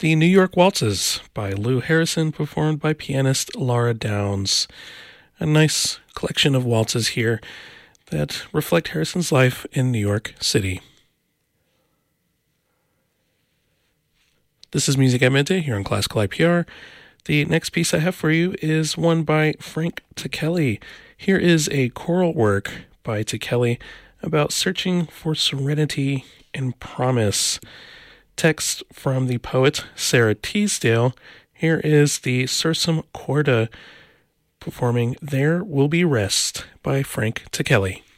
The New York Waltzes by Lou Harrison, performed by pianist Laura Downs. A nice collection of waltzes here that reflect Harrison's life in New York City. This is Music at Midday here on Classical IPR. The next piece I have for you is one by Frank Ticheli. Here is a choral work by Ticheli about searching for serenity and promise. Text from the poet Sarah Teasdale. Here is the Sursum Corda performing There Will Be Rest by Frank Ticheli.